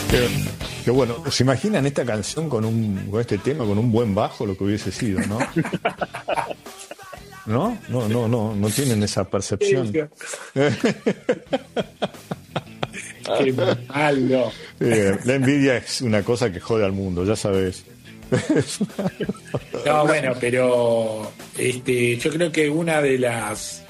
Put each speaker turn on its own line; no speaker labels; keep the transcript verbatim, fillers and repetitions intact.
Qué, qué bueno. ¿Se imaginan esta canción con un con este tema, con un buen bajo, lo que hubiese sido, ¿no? ¿No? No, no, no, no tienen esa percepción.
Qué malo.
Eh, la envidia es una cosa que jode al mundo, ya sabes.
No, bueno, pero este, yo creo que una de las